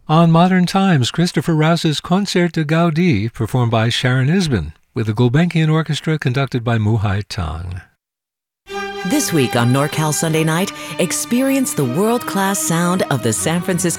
On Modern Times, Christopher Rouse's Concert de Gaudi, performed by Sharon Isbin, with the Gulbenkian Orchestra conducted by Muhai Tang. This week on NorCal Sunday Night, experience the world-class sound of the San Francisco